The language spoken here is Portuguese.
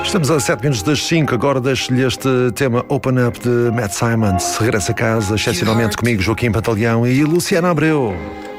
Estamos a 7 minutos das 5. Agora deixo-lhe este tema Open Up de Matt Simons. Regressa a casa, excepcionalmente comigo, Joaquim Pantaleão e Luciana Abreu.